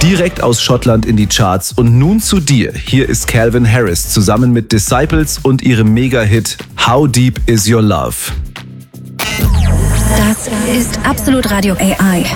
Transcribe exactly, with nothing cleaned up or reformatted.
direkt aus Schottland in die Charts. Und nun zu dir. Hier ist Calvin Harris zusammen mit Disciples und ihrem Mega-Hit How Deep Is Your Love. Das ist Absolut Radio A I.